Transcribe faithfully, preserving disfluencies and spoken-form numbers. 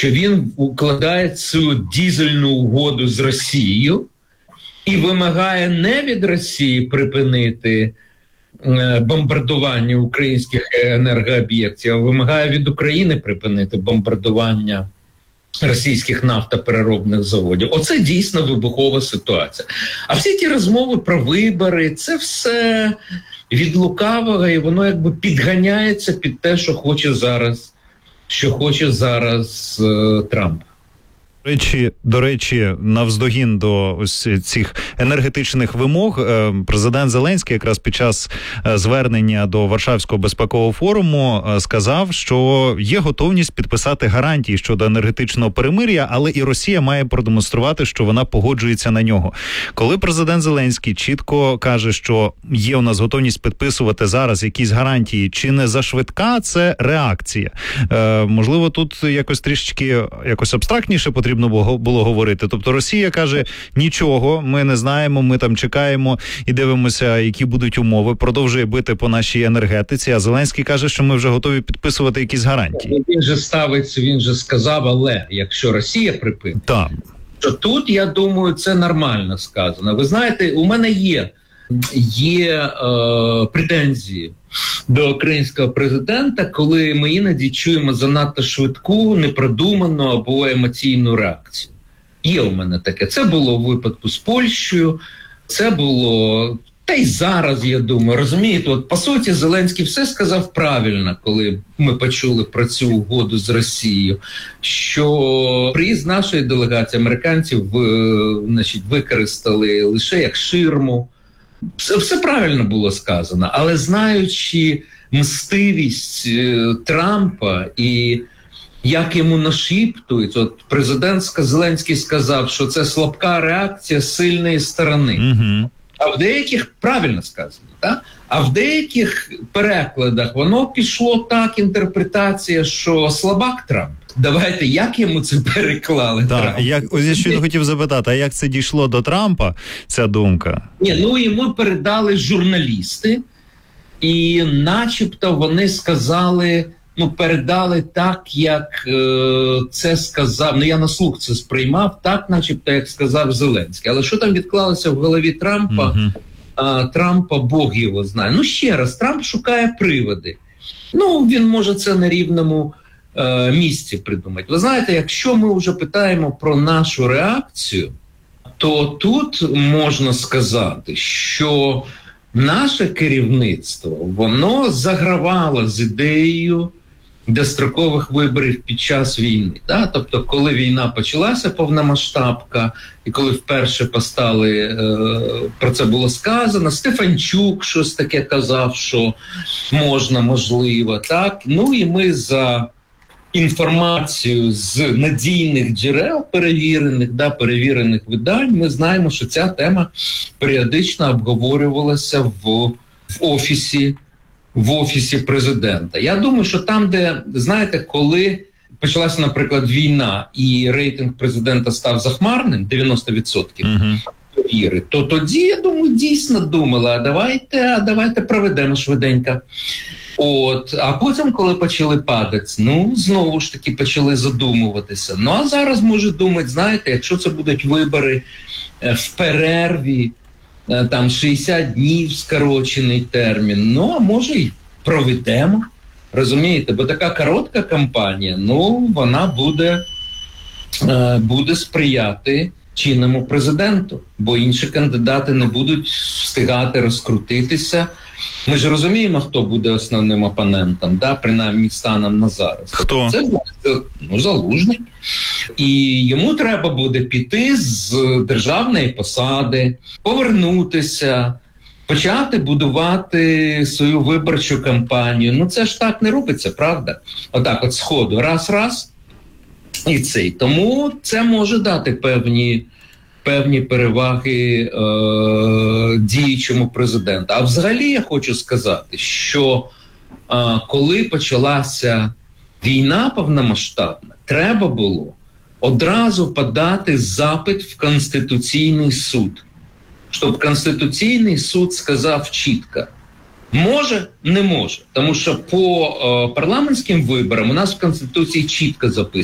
що він укладає цю дизельну угоду з Росією і вимагає не від Росії припинити бомбардування українських енергооб'єктів, а вимагає від України припинити бомбардування російських нафтопереробних заводів. Оце дійсно вибухова ситуація. А всі ті розмови про вибори, це все від лукавого, і воно якби підганяється під те, що хоче зараз, що хоче зараз е, Трамп. До речі, до речі, навздогін до ось цих енергетичних вимог президент Зеленський якраз під час звернення до Варшавського безпекового форуму сказав, що є готовність підписати гарантії щодо енергетичного перемир'я, але і Росія має продемонструвати, що вона погоджується на нього. Коли президент Зеленський чітко каже, що є у нас готовність підписувати зараз якісь гарантії, чи не зашвидка це реакція? Е, можливо, тут якось трішечки якось абстрактніше потрібно було говорити. Тобто Росія каже, нічого, ми не знаємо, ми там чекаємо і дивимося, які будуть умови, продовжує бити по нашій енергетиці, а Зеленський каже, що ми вже готові підписувати якісь гарантії. Він же ставиться, він же сказав, але якщо Росія припинить, так, то тут, я думаю, це нормально сказано. Ви знаєте, у мене є, є е, претензії до українського президента, коли ми іноді чуємо занадто швидку, непродуману або емоційну реакцію. Є у мене таке. Це було в випадку з Польщею, це було, та й зараз, я думаю, розумієте, от по суті Зеленський все сказав правильно, коли ми почули про цю угоду з Росією, що приїзд нашої делегації американців значить, використали лише як ширму. Все, все правильно було сказано, але знаючи мстивість е, Трампа і як йому нашіптують, от президент Зеленський сказав, що це слабка реакція сильної сторони. Mm-hmm. А в деяких, правильно сказано, так? А в деяких перекладах воно пішло так, інтерпретація, що слабак Трамп. Давайте, як йому це переклали? Так, як, ось я щойно хотів запитати, а як це дійшло до Трампа, ця думка? Ні, ну йому передали журналісти, і начебто вони сказали, ну передали так, як е, це сказав, ну я на слух це сприймав, так начебто, як сказав Зеленський. Але що там відклалося в голові Трампа, угу. а, Трампа Бог його знає. Ну ще раз, Трамп шукає приводи. Ну він може це на рівному місці придумати. Ви знаєте, якщо ми вже питаємо про нашу реакцію, то тут можна сказати, що наше керівництво, воно загравало з ідеєю дострокових виборів під час війни. Да? Тобто, коли війна почалася, повномасштабка, і коли вперше постали, е, про це було сказано, Стефанчук щось таке казав, що можна, можливо, так? Ну і ми за інформацію з надійних джерел, перевірених, да, перевірених видань, ми знаємо, що ця тема періодично обговорювалася в, в офісі, в офісі президента. Я думаю, що там, де, знаєте, коли почалася, наприклад, війна і рейтинг президента став захмарним, дев'яносто відсотків довіри, uh-huh. то тоді, я думаю, дійсно думали, а давайте, а давайте проведемо швиденько. От, а потім, коли почали падати, ну, знову ж таки почали задумуватися. Ну, а зараз може думати, знаєте, якщо це будуть вибори в перерві, там шістдесят днів скорочений термін, ну, а може й проведемо, розумієте? Бо така коротка кампанія, ну, вона буде, буде сприяти чинному президенту, бо інші кандидати не будуть встигати розкрутитися. Ми ж розуміємо, хто буде основним опонентом, да, принаймні станом на зараз. Хто? Це ну, Залужний. І йому треба буде піти з державної посади, повернутися, почати будувати свою виборчу кампанію. Ну це ж так не робиться, правда? Отак от сходу, раз-раз і цей. Тому це може дати певні певні переваги е, діючому президенту. А взагалі я хочу сказати, що е, коли почалася війна повномасштабна, треба було одразу подати запит в Конституційний суд, щоб Конституційний суд сказав чітко, може, не може. Тому що по е, парламентським виборам у нас в Конституції чітко записано,